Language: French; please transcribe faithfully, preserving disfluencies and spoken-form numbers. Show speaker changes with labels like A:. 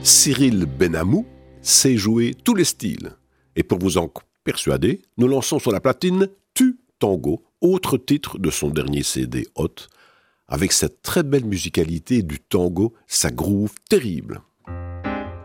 A: Cyril Benamou sait jouer tous les styles. Et pour vous en persuader, nous lançons sur la platine Tu Tango, autre titre de son dernier C D Hot, avec cette très belle musicalité du tango, sa groove terrible.